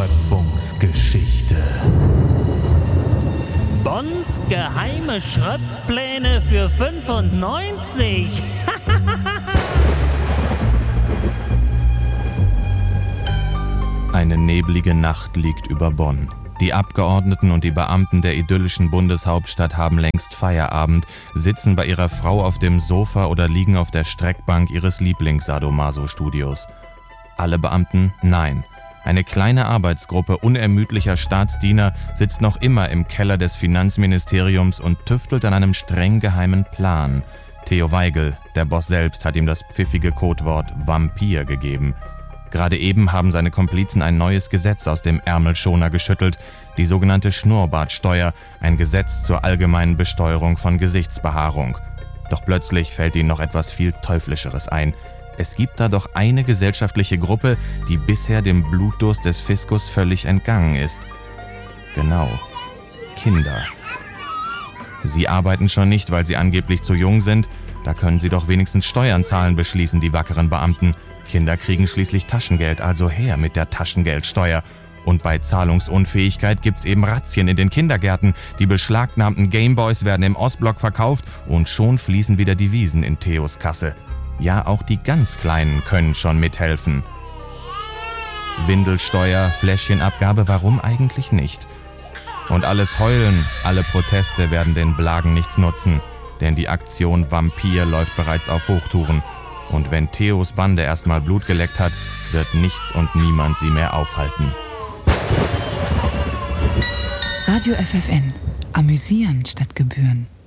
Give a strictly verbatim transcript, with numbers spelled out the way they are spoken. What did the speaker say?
Schöpfungsgeschichte. Bons geheime Schröpfpläne für fünfundneunzig. Eine neblige Nacht liegt über Bonn. Die Abgeordneten und die Beamten der idyllischen Bundeshauptstadt haben längst Feierabend, sitzen bei ihrer Frau auf dem Sofa oder liegen auf der Streckbank ihres Lieblings-Sadomaso-Studios. Alle Beamten? Nein. Eine kleine Arbeitsgruppe unermüdlicher Staatsdiener sitzt noch immer im Keller des Finanzministeriums und tüftelt an einem streng geheimen Plan. Theo Weigel, der Boss selbst, hat ihm das pfiffige Codewort Vampir gegeben. Gerade eben haben seine Komplizen ein neues Gesetz aus dem Ärmelschoner geschüttelt, die sogenannte Schnurrbartsteuer, ein Gesetz zur allgemeinen Besteuerung von Gesichtsbehaarung. Doch plötzlich fällt ihnen noch etwas viel Teuflischeres ein. Es gibt da doch eine gesellschaftliche Gruppe, die bisher dem Blutdurst des Fiskus völlig entgangen ist. Genau, Kinder. Sie arbeiten schon nicht, weil sie angeblich zu jung sind. Da können sie doch wenigstens Steuern zahlen, beschließen die wackeren Beamten. Kinder kriegen schließlich Taschengeld, also her mit der Taschengeldsteuer. Und bei Zahlungsunfähigkeit gibt's eben Razzien in den Kindergärten. Die beschlagnahmten Gameboys werden im Ostblock verkauft und schon fließen wieder Devisen in Theos Kasse. Ja, auch die ganz Kleinen können schon mithelfen. Windelsteuer, Fläschchenabgabe, warum eigentlich nicht? Und alles Heulen, alle Proteste werden den Blagen nichts nutzen, denn die Aktion Vampir läuft bereits auf Hochtouren. Und wenn Theos Bande erstmal Blut geleckt hat, wird nichts und niemand sie mehr aufhalten. Radio F F N. Amüsieren statt Gebühren.